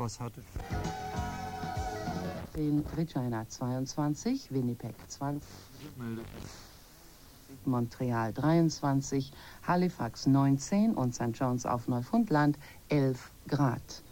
was hatte. In Regina 22, Winnipeg 20, Montreal 23, Halifax 19 und St. John's auf Neufundland 11 Grad.